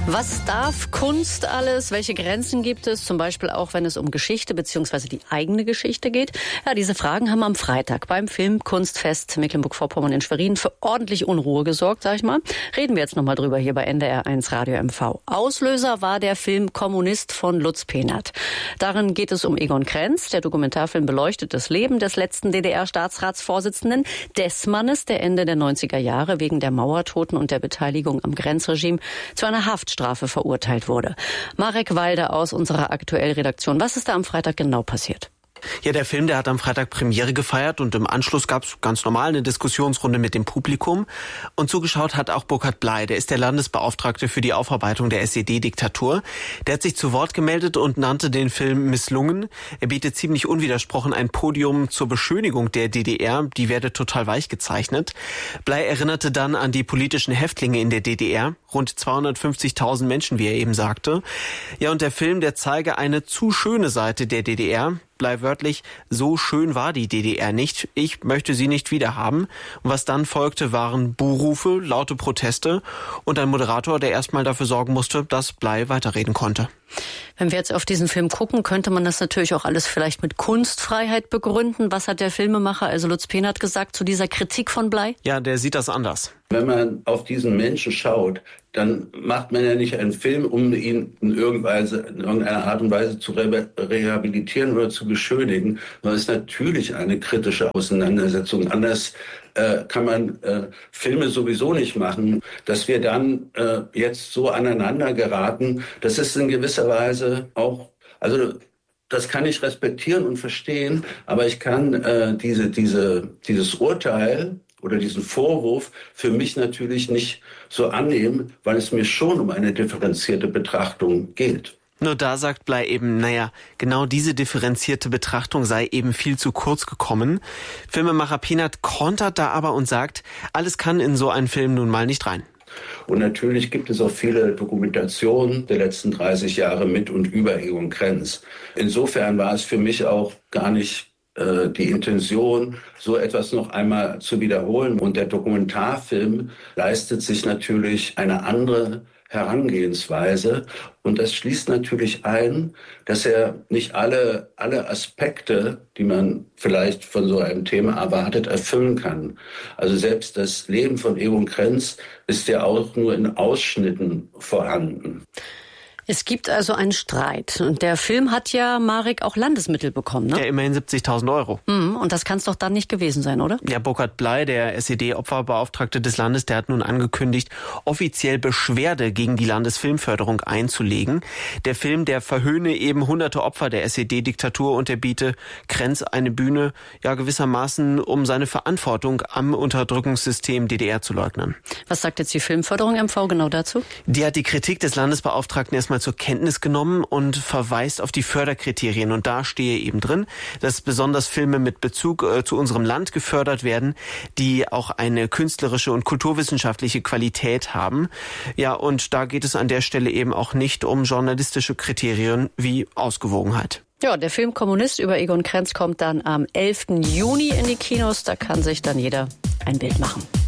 Was darf Kunst alles? Welche Grenzen gibt es? Zum Beispiel auch, wenn es um Geschichte bzw. die eigene Geschichte geht. Ja, diese Fragen haben am Freitag beim Filmkunstfest Mecklenburg-Vorpommern in Schwerin für ordentlich Unruhe gesorgt, sag ich mal. Reden wir jetzt nochmal drüber hier bei NDR1 Radio MV. Auslöser war der Film Kommunist von Lutz Pehnert. Darin geht es um Egon Krenz. Der Dokumentarfilm beleuchtet das Leben des letzten DDR-Staatsratsvorsitzenden, des Mannes, der Ende der 90er Jahre wegen der Mauertoten und der Beteiligung am Grenzregime zu einer Haftstrafe verurteilt wurde. Marek Walde aus unserer Aktuell-Redaktion. Was ist da am Freitag genau passiert? Ja, der Film, der hat am Freitag Premiere gefeiert und im Anschluss gab es ganz normal eine Diskussionsrunde mit dem Publikum. Und zugeschaut hat auch Burkhard Bley, der ist der Landesbeauftragte für die Aufarbeitung der SED-Diktatur. Der hat sich zu Wort gemeldet und nannte den Film misslungen. Er bietet ziemlich unwidersprochen ein Podium zur Beschönigung der DDR. Die werde total weich gezeichnet. Bley erinnerte dann an die politischen Häftlinge in der DDR. Rund 250.000 Menschen, wie er eben sagte. Ja, und der Film, der zeige eine zu schöne Seite der DDR. Blei wörtlich, so schön war die DDR nicht, ich möchte sie nicht wiederhaben. Und was dann folgte, waren Buhrufe, laute Proteste und ein Moderator, der erstmal dafür sorgen musste, dass Blei weiterreden konnte. Wenn wir jetzt auf diesen Film gucken, könnte man das natürlich auch alles vielleicht mit Kunstfreiheit begründen. Was hat der Filmemacher, also Lutz Pehnert, gesagt zu dieser Kritik von Blei? Ja, der sieht das anders. Wenn man auf diesen Menschen schaut, dann macht man ja nicht einen Film, um ihn in irgendeiner Art und Weise zu rehabilitieren oder zu beschönigen, sondern es ist natürlich eine kritische Auseinandersetzung. Anders kann man Filme sowieso nicht machen. Dass wir dann jetzt so aneinander geraten, das ist in gewisser Weise auch, also das kann ich respektieren und verstehen, aber ich kann dieses Urteil oder diesen Vorwurf für mich natürlich nicht so annehmen, weil es mir schon um eine differenzierte Betrachtung geht. Nur da sagt Bley eben, genau diese differenzierte Betrachtung sei eben viel zu kurz gekommen. Filmemacher Pehnert kontert da aber und sagt, alles kann in so einen Film nun mal nicht rein. Und natürlich gibt es auch viele Dokumentationen der letzten 30 Jahre mit und über Egon Krenz. Insofern war es für mich auch gar nicht die Intention, so etwas noch einmal zu wiederholen. Und der Dokumentarfilm leistet sich natürlich eine andere Herangehensweise. Und das schließt natürlich ein, dass er nicht alle Aspekte, die man vielleicht von so einem Thema erwartet, erfüllen kann. Also selbst das Leben von Egon Krenz ist ja auch nur in Ausschnitten vorhanden. Es gibt also einen Streit. Und der Film hat ja, Marek, auch Landesmittel bekommen, ne? Ja, immerhin 70.000 Euro. Und das kann es doch dann nicht gewesen sein, oder? Ja, Burkhard Bley, der SED-Opferbeauftragte des Landes, der hat nun angekündigt, offiziell Beschwerde gegen die Landesfilmförderung einzulegen. Der Film, der verhöhne eben hunderte Opfer der SED-Diktatur und der biete Krenz eine Bühne, ja gewissermaßen, um seine Verantwortung am Unterdrückungssystem DDR zu leugnen. Was sagt jetzt die Filmförderung MV genau dazu? Die hat die Kritik des Landesbeauftragten erstmal zur Kenntnis genommen und verweist auf die Förderkriterien. Und da stehe eben drin, dass besonders Filme mit Bezug zu unserem Land gefördert werden, die auch eine künstlerische und kulturwissenschaftliche Qualität haben. Ja, und da geht es an der Stelle eben auch nicht um journalistische Kriterien wie Ausgewogenheit. Ja, der Film Kommunist über Egon Krenz kommt dann am 11. Juni in die Kinos. Da kann sich dann jeder ein Bild machen.